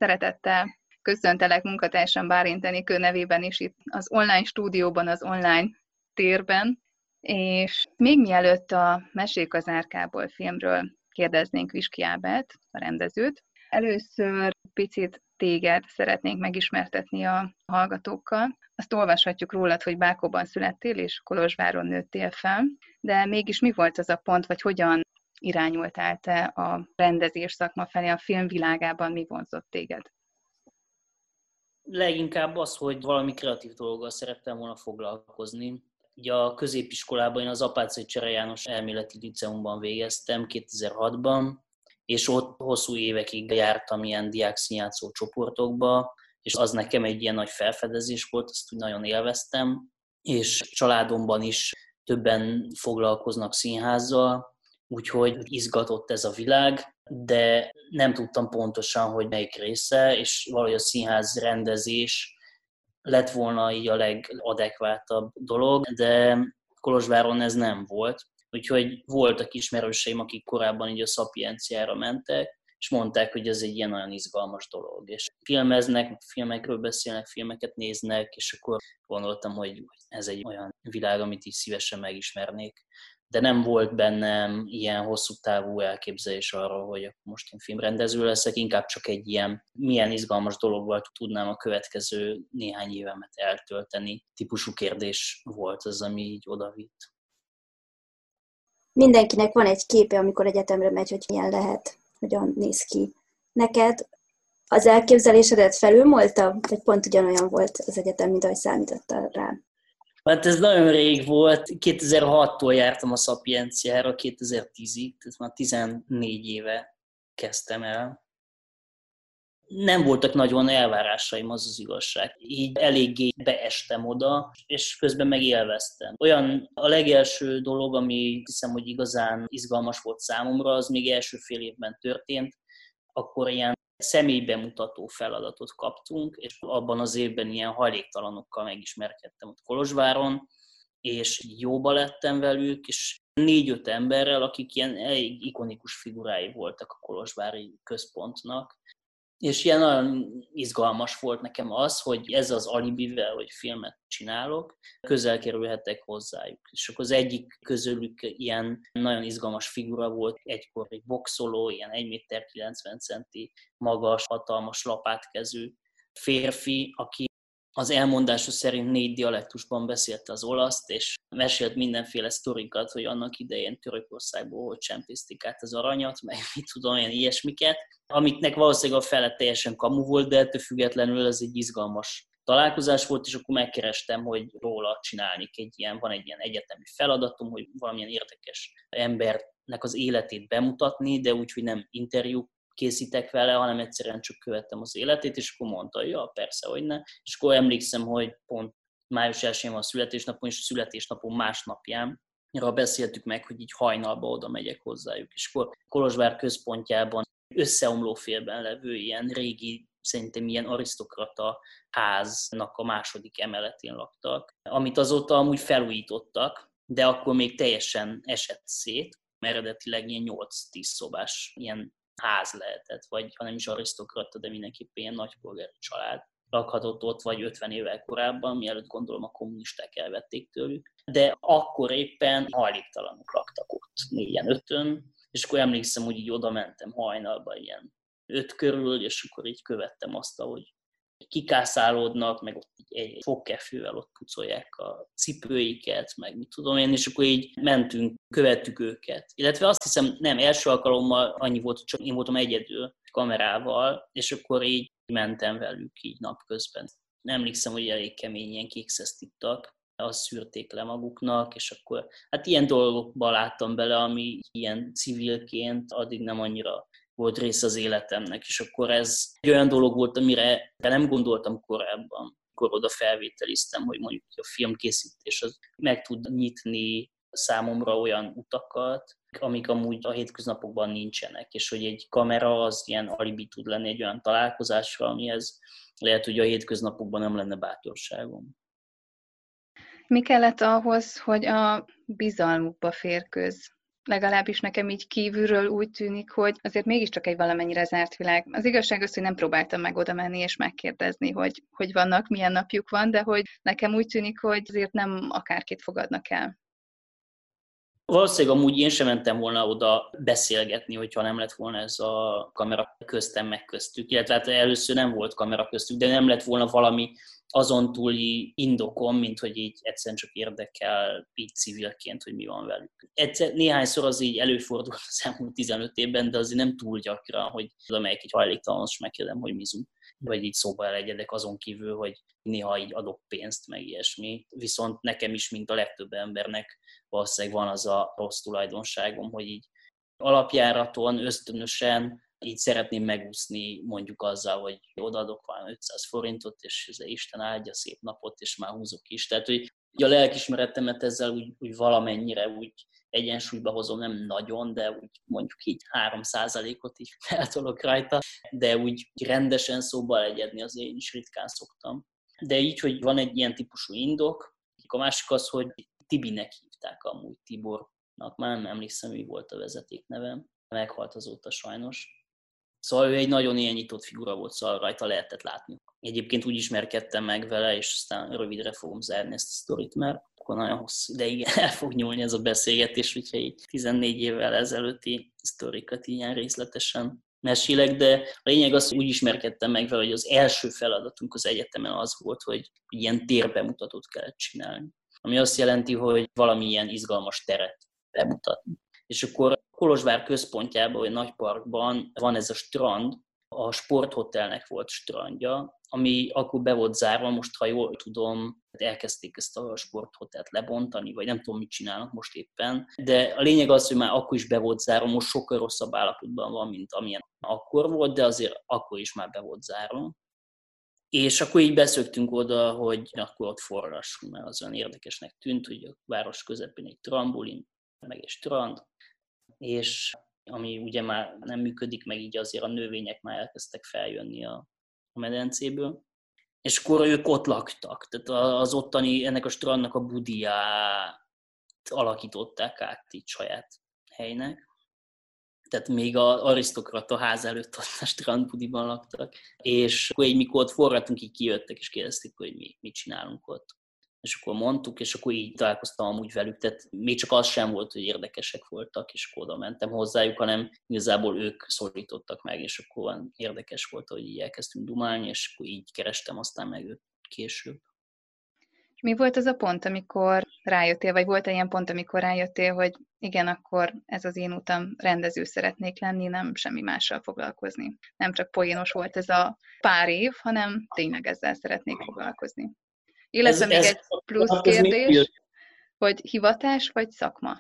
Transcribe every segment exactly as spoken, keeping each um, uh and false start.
szeretettel köszöntelek munkatársam Bálint Enikő nevében is itt az online stúdióban, az online térben, és még mielőtt a Mesék az árkából filmről kérdeznénk Viski Ábelt, a rendezőt, először picit téged szeretnénk megismertetni a hallgatókkal. Azt olvashatjuk rólad, hogy Bákóban születtél és Kolozsváron nőttél fel, de mégis mi volt az a pont, vagy hogyan irányultál te a rendezés szakma felé, a filmvilágában mi vonzott téged? Leginkább az, hogy valami kreatív dologgal szerettem volna foglalkozni. Ugye a középiskolában én az Apáczai Csere János Elméleti Liceumban végeztem kétezer-hatban, és ott hosszú évekig jártam ilyen diákszínjátszó csoportokba, és az nekem egy ilyen nagy felfedezés volt, azt úgy nagyon élveztem, és családomban is többen foglalkoznak színházzal, úgyhogy izgatott ez a világ, de nem tudtam pontosan, hogy melyik része, és valahogy a színház rendezés lett volna így a legadekvátabb dolog, de Kolozsváron ez nem volt. Úgyhogy voltak ismerőseim, akik korábban így a Szapienciára mentek, és mondták, hogy ez egy ilyen nagyon izgalmas dolog. És filmeznek, filmekről beszélnek, filmeket néznek, és akkor gondoltam, hogy ez egy olyan világ, amit így szívesen megismernék. De nem volt bennem ilyen hosszú távú elképzelés arról, hogy most én filmrendező leszek, inkább csak egy ilyen milyen izgalmas dologgal tudnám a következő néhány évemet eltölteni. Típusú kérdés volt az, ami így odavitt. Mindenkinek van egy képe, amikor egyetemre megy, hogy milyen lehet, hogyan néz ki. Neked az elképzelésedet felülmúlta, vagy pont ugyanolyan volt az egyetem, mint ahogy számítottál rá? Hát ez nagyon rég volt, kétezer-hattól jártam a Szapienciára, kétezer-tízig, tehát már tizennégy éve kezdtem el. Nem voltak nagyon elvárásaim, az az igazság. Így eléggé beestem oda, és közben meg élveztem. Olyan a legelső dolog, ami hiszem, hogy igazán izgalmas volt számomra, az még első fél évben történt, akkor ilyen személybemutató feladatot kaptunk, és abban az évben ilyen hajléktalanokkal megismerkedtem ott Kolozsváron, és jóba lettem velük, és négy-öt emberrel, akik ilyen elég ikonikus figurái voltak a kolozsvári központnak. És ilyen nagyon izgalmas volt nekem az, hogy ez az alibivel, hogy filmet csinálok, közel kerülhetek hozzájuk. És akkor az egyik közülük ilyen nagyon izgalmas figura volt, egykor egy boxoló, ilyen egy méter kilencven centi magas, hatalmas lapátkezű férfi, aki az elmondása szerint négy dialektusban beszélte az olaszt, és mesélt mindenféle sztorikat, hogy annak idején Törökországból hogy csempészték át az aranyat, meg mit tudom, ilyen ilyesmiket, amiknek valószínűleg a fele teljesen kamu volt, de ettől függetlenül ez egy izgalmas találkozás volt, és akkor megkerestem, hogy róla csinálnék egy ilyen, van egy ilyen egyetemi feladatom, hogy valamilyen érdekes embernek az életét bemutatni, de úgy, hogy nem interjú készítek vele, hanem egyszerűen csak követtem az életét, és akkor mondta, hogy ja, persze, hogy ne. És akkor emlékszem, hogy pont május elsején van a születésnapon, és a születésnapon másnapján beszéltük meg, hogy így hajnalba oda megyek hozzájuk. És akkor Kolozsvár központjában összeomló félben levő ilyen régi, szerintem ilyen arisztokrata háznak a második emeletén laktak, amit azóta amúgy felújítottak, de akkor még teljesen esett szét, mert eredetileg ilyen nyolc-tíz szobás ilyen ház lehetett, vagy ha nem is arisztokrata, de mindenképpen ilyen nagypolgári család lakhatott ott, vagy ötven évvel korábban, mielőtt gondolom a kommunisták elvették tőlük. De akkor éppen hajléktalanok laktak ott, négyen-ötön, és akkor emlékszem, hogy így oda mentem hajnalban ilyen öt körül, és akkor így követtem azt, ahogy kikászálódnak, meg ott egy fogkefővel ott pucolják a cipőiket, meg mit tudom én, és akkor így mentünk, követtük őket. Illetve azt hiszem, nem, első alkalommal annyi volt, hogy csak én voltam egyedül kamerával, és akkor így mentem velük így napközben. Emlékszem, hogy elég kemény ilyen kékszeszt ittak, azt szűrték le maguknak, és akkor hát ilyen dolgokba láttam bele, ami ilyen civilként addig nem annyira volt része az életemnek, és akkor ez egy olyan dolog volt, amire nem gondoltam korábban, amikor oda felvételiztem, hogy mondjuk a filmkészítés az meg tud nyitni számomra olyan utakat, amik amúgy a hétköznapokban nincsenek, és hogy egy kamera az ilyen alibi tud lenni egy olyan találkozásra, amihez lehet, hogy a hétköznapokban nem lenne bátorságom. Mi kellett ahhoz, hogy a bizalmukba férkőzz? legalábbis nekem így kívülről úgy tűnik, hogy azért mégiscsak egy valamennyire zárt világ. Az igazság az, hogy nem próbáltam meg oda menni és megkérdezni, hogy hogy vannak, milyen napjuk van, de hogy nekem úgy tűnik, hogy azért nem akárkit fogadnak el. Valószínűleg amúgy én sem mentem volna oda beszélgetni, hogyha nem lett volna ez a kamera köztem meg köztük. Illetve hát először nem volt kamera köztük, de nem lett volna valami azon túli indokom, mint hogy így egyszerűen csak érdekel így civilként, hogy mi van velük. Egyszer, néhányszor az így előfordult az elmúlt tizenöt évben, de azért nem túl gyakran, hogy amelyik egy hajléktalanos megkérdem, hogy mizunk. Vagy így szóba elegyedek azon kívül, hogy néha így adok pénzt, meg ilyesmi. Viszont nekem is, mint a legtöbb embernek valószínűleg van az a rossz tulajdonságom, hogy így alapjáraton, ösztönösen így szeretném megúszni mondjuk azzal, hogy odaadok valami ötszáz forintot, és ez Isten áldja, szép napot, és már húzok is. Tehát, hogy a lelkismeretemet ezzel úgy, úgy valamennyire úgy egyensúlyba hozom, nem nagyon, de úgy mondjuk így három százalékot így eltolok rajta, de úgy rendesen szóba egyedni azért én is ritkán szoktam. De így, hogy van egy ilyen típusú indok, a másik az, hogy Tibinek hívták amúgy, Tibornak, már nem emlékszem, mi volt a vezetéknevem, meghalt azóta sajnos. Szóval ő egy nagyon ilyen nyitott figura volt, szóval rajta lehetett látni. Egyébként úgy ismerkedtem meg vele, és aztán rövidre fogom zárni ezt a sztorit, mert akkor nagyon hosszú ideig el fog nyúlni ez a beszélgetés, úgyhogy így tizennégy évvel ezelőtti sztorikat ilyen részletesen mesélek, de a lényeg az, hogy úgy ismerkedtem meg vele, hogy az első feladatunk az egyetemen az volt, hogy ilyen térbemutatót kellett csinálni. Ami azt jelenti, hogy valamilyen izgalmas teret bemutatni. És akkor Kolozsvár központjában, vagy nagy parkban van ez a strand, a sporthotelnek volt strandja, ami akkor be volt zárva, most ha jól tudom, elkezdték ezt a sporthotelt lebontani, vagy nem tudom, mit csinálnak most éppen. De a lényeg az, hogy már akkor is be volt zárva, most sokkal rosszabb állapotban van, mint amilyen akkor volt, de azért akkor is már be volt zárva. És akkor így beszöktünk oda, hogy akkor ott forrassunk, mert az olyan érdekesnek tűnt, hogy a város közepén egy trambolin, meg egy strand, és ami ugye már nem működik, meg így azért a növények már elkezdtek feljönni a medencéből. És akkor ők ott laktak, tehát az ottani, ennek a strandnak a budiát alakították át így saját helynek. Tehát még az arisztokrata ház előtt ott a strandbudiban laktak. És akkor így mikor ott forradtunk, így kijöttek, és kérdezték, hogy mi mit csinálunk ott. És akkor mondtuk, és akkor így találkoztam amúgy velük, tehát még csak az sem volt, hogy érdekesek voltak, és akkor oda mentem hozzájuk, hanem igazából ők szólítottak meg, és akkor érdekes volt, hogy így elkezdtünk dumálni, és akkor így kerestem aztán meg őt később. Mi volt az a pont, amikor rájöttél, vagy volt ilyen pont, amikor rájöttél, hogy igen, akkor ez az én utam, rendező szeretnék lenni, nem semmi mással foglalkozni. Nem csak poénos volt ez a pár év, hanem tényleg ezzel szeretnék foglalkozni. Illetve ez, még ez egy plusz kérdés, hogy hivatás vagy szakma?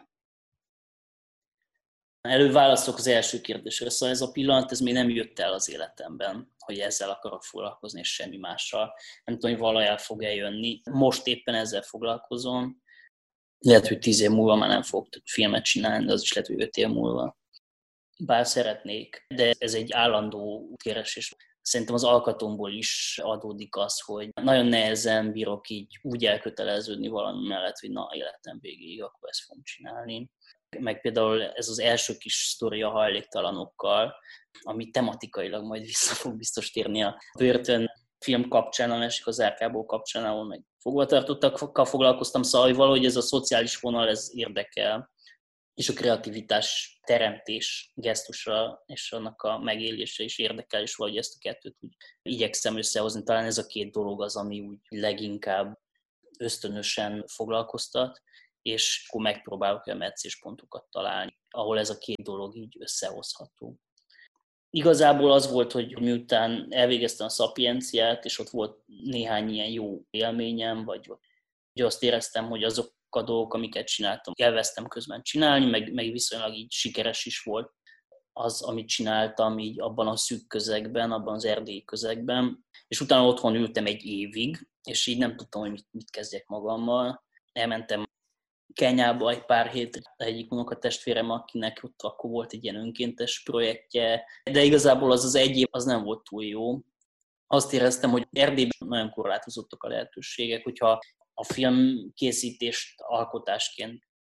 Előbb válaszolok az első kérdésre, szóval ez a pillanat, ez még nem jött el az életemben, hogy ezzel akarok foglalkozni, és semmi mással. Nem tudom, hogy valahogy el fog eljönni. Most éppen ezzel foglalkozom. Lehet, hogy tíz év múlva már nem fogok filmet csinálni, de az is lehet, hogy öt év múlva. Bár szeretnék, de ez egy állandó keresés. Szerintem az alkatomból is adódik az, hogy nagyon nehezen bírok így úgy elköteleződni valami mellett, hogy na, életem végéig, akkor ezt fogom csinálni. Meg például ez az első kis sztori a hajléktalanokkal, ami tematikailag majd vissza fog biztos térni a börtön film kapcsán, a Mesik az árkából kapcsán, ahol meg fogvatartottakkal foglalkoztam, szóval hogy valahogy ez a szociális vonal, ez érdekel, és a kreativitás teremtés gesztusa és annak a megélése is érdekel, és valahogy ezt a kettőt úgy igyekszem összehozni. Talán ez a két dolog az, ami úgy leginkább ösztönösen foglalkoztat, és akkor megpróbálok olyan meccéspontokat találni, ahol ez a két dolog így összehozható. Igazából az volt, hogy miután elvégeztem a szapienciát, és ott volt néhány ilyen jó élményem, vagy azt éreztem, hogy azok a dolgok, amiket csináltam, elvesztem közben csinálni, meg, meg viszonylag így sikeres is volt az, amit csináltam így abban a szűk közegben, abban az erdélyi közegben, és utána otthon ültem egy évig, és így nem tudtam, hogy mit, mit kezdjek magammal. Elmentem Kenyába egy pár hét egyik unokatestvérem, akinek ott akkor volt egy ilyen önkéntes projektje, de igazából az az egy év az nem volt túl jó. Azt éreztem, hogy Erdélyben nagyon korlátozottak a lehetőségek, hogyha a filmkészítést alkotásként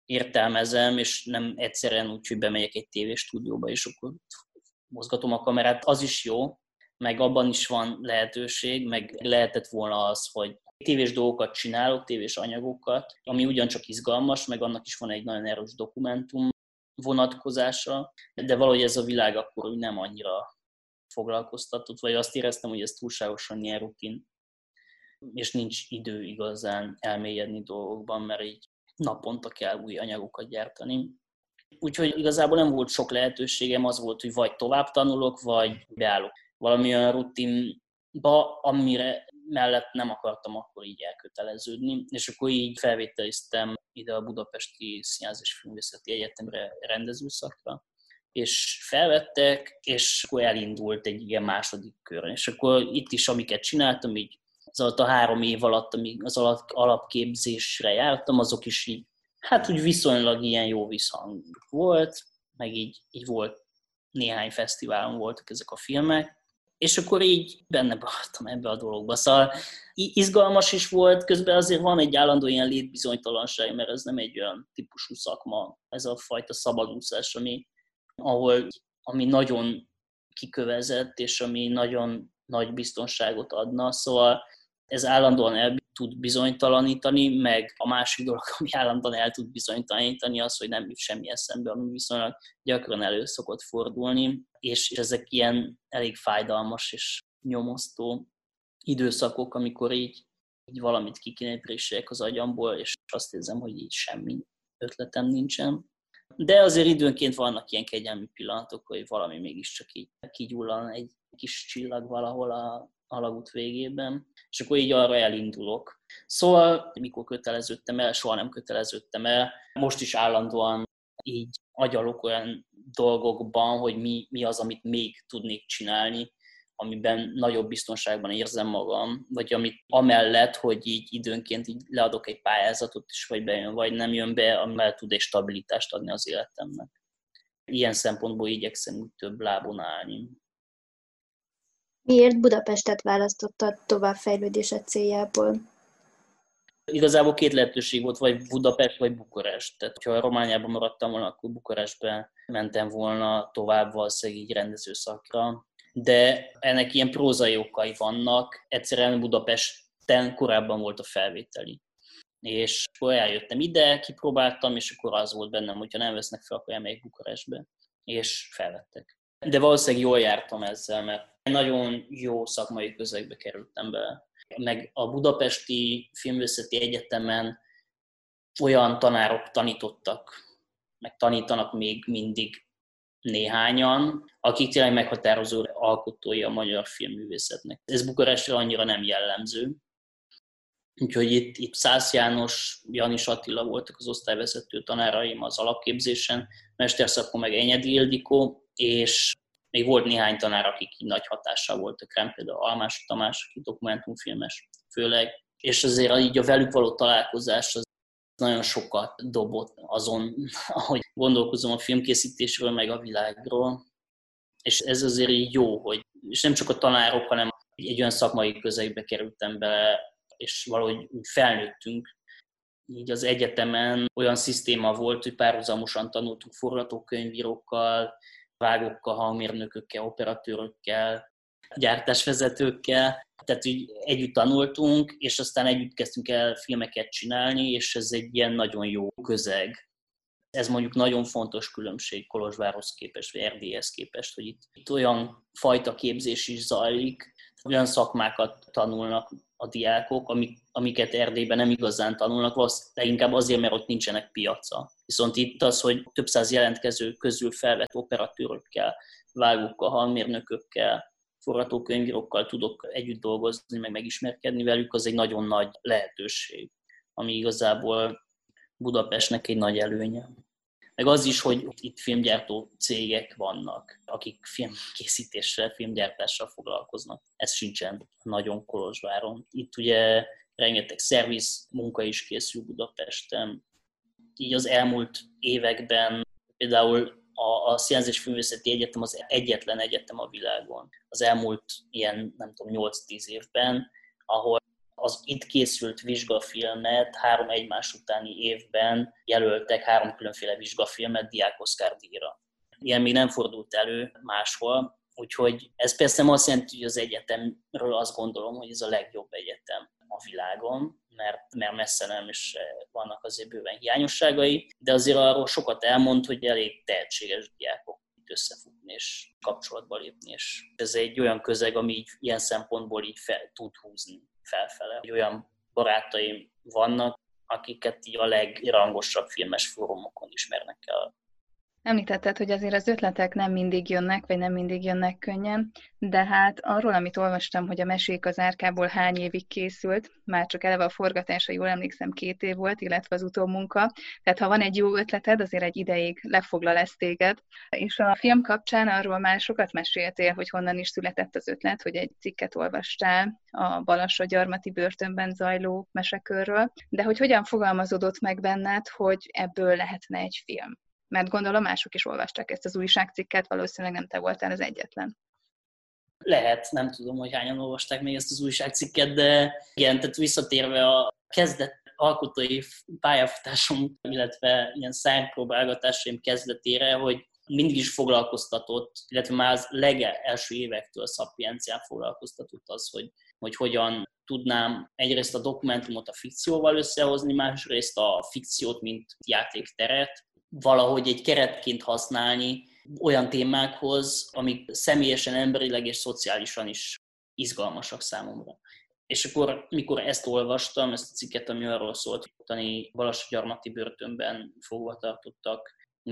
értelmezem, és nem egyszerűen úgy, hogy bemegyek egy tévéstúdióba, és akkor mozgatom a kamerát, az is jó, meg abban is van lehetőség, meg lehetett volna az, hogy tévés dolgokat csinálok, tévés anyagokat, ami ugyancsak izgalmas, meg annak is van egy nagyon erős dokumentum vonatkozása, de valahogy ez a világ akkor úgy nem annyira foglalkoztatott, vagy azt éreztem, hogy ez túlságosan ilyen rutin, és nincs idő igazán elmélyedni dolgokban, mert így naponta kell új anyagokat gyártani. Úgyhogy igazából nem volt sok lehetőségem, az volt, hogy vagy tovább tanulok, vagy beállok valami olyan rutinba, amire mellett nem akartam akkor így elköteleződni, és akkor így felvételiztem ide a Budapesti Színház és Filmvészeti Egyetemre rendezőszakra, és felvettek, és akkor elindult egy ilyen második kör. És akkor itt is, amiket csináltam, így az alatt a három év alatt, amíg az alapképzésre jártam, azok is így, hát úgy viszonylag ilyen jó visszhang volt, meg így, így volt, néhány fesztiválon voltak ezek a filmek, és akkor így benne maradtam ebbe a dologba. Szóval izgalmas is volt, közben azért van egy állandó ilyen létbizonytalanság, mert ez nem egy olyan típusú szakma, ez a fajta szabadúszás, ami, ahol, ami nagyon kikövezett, és ami nagyon nagy biztonságot adna. Szóval ez állandóan el tud bizonytalanítani, meg a másik dolog, ami állandóan el tud bizonytalanítani, az, hogy nem jut semmi eszembe, ami viszonylag gyakran elő szokott fordulni, és ezek ilyen elég fájdalmas és nyomasztó időszakok, amikor így, így valamit ki kéne présseljek az agyamból, és azt érzem, hogy így semmi ötletem nincsen. De azért időnként vannak ilyen kegyelmi pillanatok, hogy valami mégiscsak így kigyullan egy kis csillag valahol a alagút végében, és akkor így arra elindulok. Szóval, mikor köteleződtem el, soha nem köteleződtem el. Most is állandóan így agyalok olyan dolgokban, hogy mi, mi az, amit még tudnék csinálni, amiben nagyobb biztonságban érzem magam, vagy amit amellett, hogy így időnként így leadok egy pályázatot is, vagy bejön, vagy nem jön be, amivel tud egy stabilitást adni az életemnek. Ilyen szempontból igyekszem úgy több lábon állni. Miért Budapestet választottad továbbfejlődésed céljából? Igazából két lehetőség volt, vagy Budapest, vagy Bukarest. Tehát, ha Romániában maradtam volna, akkor Bukarestbe mentem volna tovább valószínűleg így rendezőszakra. De ennek ilyen prózai okai vannak. Egyszerűen Budapesten korábban volt a felvételi. És akkor eljöttem ide, kipróbáltam, és akkor az volt bennem, hogyha nem vesznek fel, akkor elmegyek Bukarestbe. És felvettek. De valószínűleg jól jártam ezzel, mert nagyon jó szakmai közegbe kerültem be. Meg a Budapesti Filmvészeti Egyetemen olyan tanárok tanítottak, meg tanítanak még mindig néhányan, akik tényleg meghatározó alkotói a magyar filmművészetnek. Ez Bukarestre annyira nem jellemző. Úgyhogy itt, itt Szász János, Janis Attila voltak az osztályvezető tanáraim az alapképzésen, mesterszakon meg Enyedi Ildikó, és még volt néhány tanár, akik így nagy hatással voltak rám, például Almási Tamás, aki dokumentumfilmes főleg, és azért így a velük való találkozás az nagyon sokat dobott azon, ahogy gondolkozom a filmkészítésről, meg a világról. És ez azért így jó, hogy és nem csak a tanárok, hanem egy olyan szakmai közegbe kerültem bele, és valahogy felnőttünk. Így az egyetemen olyan szisztéma volt, hogy párhuzamosan tanultunk forgatókönyvírókkal, vágókkal, hangmérnökökkel, operatőrökkel, gyártásvezetőkkel. Tehát így együtt tanultunk, és aztán együtt kezdtünk el filmeket csinálni, és ez egy ilyen nagyon jó közeg. Ez mondjuk nagyon fontos különbség Kolozsvárhoz képest, vagy Erdélyhez képest, hogy itt, itt olyan fajta képzés is zajlik, olyan szakmákat tanulnak a diákok, amik, amiket Erdélyben nem igazán tanulnak, leginkább azért, mert ott nincsenek piaca. Viszont itt az, hogy több száz jelentkező közül felvett operatőrökkel, vágókkal, hangmérnökökkel, forgatókönyvírókkal tudok együtt dolgozni, meg megismerkedni velük, az egy nagyon nagy lehetőség, ami igazából Budapestnek egy nagy előnye. Meg az is, hogy itt filmgyártó cégek vannak, akik filmkészítéssel, filmgyártással foglalkoznak. Ez sincsen nagyon Kolozsváron. Itt ugye rengeteg szerviz munka is készül Budapesten. Így az elmúlt években például a, a Színház és Filmvészeti Egyetem az egyetlen egyetem a világon. Az elmúlt ilyen, nem tudom, nyolc-tíz évben, ahol az itt készült vizsgafilmet három egymás utáni évben jelöltek három különféle vizsgafilmet Diák Oszkár díjra. Ilyen még nem fordult elő máshol, úgyhogy ez persze nem azt jelenti, hogy az egyetemről azt gondolom, hogy ez a legjobb egyetem a világon, mert, mert messze nem is vannak azért bőven hiányosságai, de azért arról sokat elmond, hogy elég tehetséges diákok itt összefutni és kapcsolatba lépni, és ez egy olyan közeg, ami így, ilyen szempontból így fel tud húzni felfele. Olyan barátaim vannak, akiket így a legrangosabb filmes fórumokon ismernek el. Említetted, hogy azért az ötletek nem mindig jönnek, vagy nem mindig jönnek könnyen, de hát arról, amit olvastam, hogy a Mesék az árkából hány évig készült, már csak eleve a forgatása, jól emlékszem, két év volt, illetve az utómunka. Tehát ha van egy jó ötleted, azért egy ideig lefoglal ezt téged. És a film kapcsán arról már sokat meséltél, hogy honnan is született az ötlet, hogy egy cikket olvastál a Balassagyarmati börtönben zajló mesekörről, de hogy hogyan fogalmazódott meg benned, hogy ebből lehetne egy film? Mert gondolom mások is olvasták ezt az újságcikket, valószínűleg nem te voltál az egyetlen. Lehet, nem tudom, hogy hányan olvasták még ezt az újságcikket, de igen, tehát visszatérve a kezdet alkotói pályafutásom, illetve ilyen szárnypróbálgatásaim kezdetére, hogy mindig is foglalkoztatott, illetve már az legelső évektől Szapiencián foglalkoztatott az, hogy, hogy hogyan tudnám egyrészt a dokumentumot a fikcióval összehozni, másrészt a fikciót, mint játékteret, valahogy egy keretként használni olyan témákhoz, amik személyesen, emberileg és szociálisan is izgalmasak számomra. És akkor, mikor ezt olvastam, ezt a cikket, ami arról szólt, hogy ottani Balassagyarmati börtönben fogva tartottak,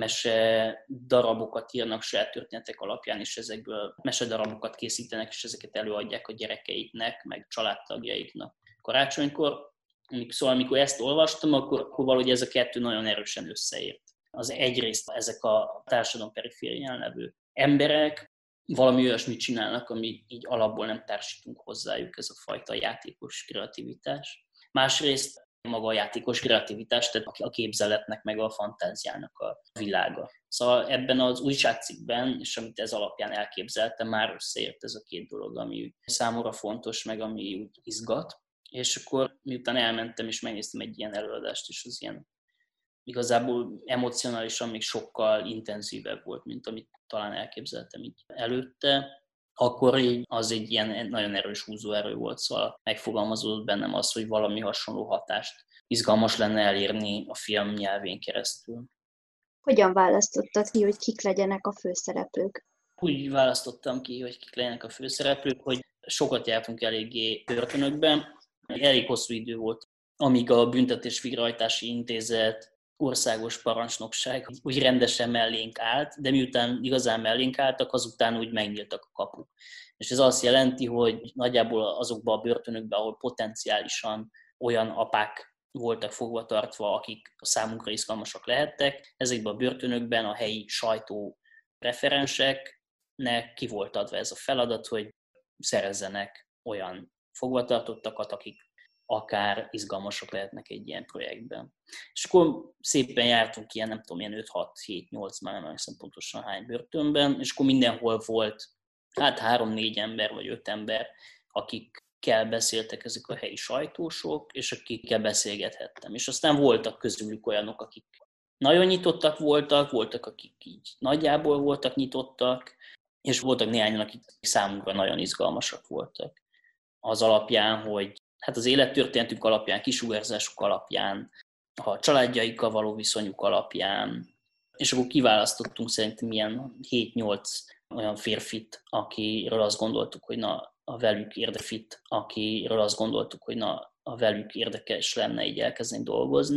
mese darabokat írnak saját történetek alapján, és ezekből mese darabokat készítenek, és ezeket előadják a gyerekeiknek, meg családtagjaiknak karácsonykor. Szóval, amikor ezt olvastam, akkor, akkor valahogy ez a kettő nagyon erősen összeért. Az egyrészt ezek a társadalom periférián levő emberek valami olyasmit csinálnak, ami így alapból nem társítunk hozzájuk, ez a fajta játékos kreativitás. Másrészt maga a játékos kreativitás, tehát a képzeletnek meg a fantáziának a világa. Szóval ebben az újságcikkben, és amit ez alapján elképzeltem, már összeért ez a két dolog, ami számomra fontos, meg ami úgy izgat. És akkor miután elmentem és megnéztem egy ilyen előadást, és az ilyen igazából emocionálisan még sokkal intenzívebb volt, mint amit talán elképzeltem így előtte, akkor így az egy ilyen nagyon erős húzóerő volt, szóval megfogalmazódott bennem az, hogy valami hasonló hatást izgalmas lenne elérni a film nyelvén keresztül. Hogyan választottad ki, hogy kik legyenek a főszereplők? Úgy választottam ki, hogy kik legyenek a főszereplők, hogy sokat jártunk eléggé börtönökben. Elég hosszú idő volt, amíg a Büntetés Végrehajtási Intézet, országos parancsnokság úgy rendesen mellénk állt, de miután igazán mellénk álltak, azután úgy megnyíltak a kapuk. És ez azt jelenti, hogy nagyjából azokban a börtönökben, ahol potenciálisan olyan apák voltak fogva tartva, akik számunkra izgalmasak lehettek, ezekben a börtönökben a helyi sajtó preferenseknek ki volt adva ez a feladat, hogy szerezzenek olyan fogvatartottakat, akik akár izgalmasak lehetnek egy ilyen projektben. És akkor szépen jártunk ilyen, nem tudom, ilyen öt hat hét nyolc, már nem emlékszem pontosan hány börtönben, és akkor mindenhol volt hát három-négy ember, vagy öt ember, akikkel beszéltek ezek a helyi sajtósok, és akikkel beszélgethettem. És aztán voltak közülük olyanok, akik nagyon nyitottak voltak, voltak, akik így nagyjából voltak nyitottak, és voltak néhányan, akik számunkra nagyon izgalmasak voltak. Az alapján, hogy hát az élettörténetük alapján, kisugárzásuk alapján, a családjaikkal való viszonyuk alapján, és akkor kiválasztottunk szerintem ilyen hét nyolc olyan férfit, akiről azt gondoltuk, hogy na, a velük érdekfit, akiről azt gondoltuk, hogy na, a velük érdekes lenne így elkezdeni dolgozni.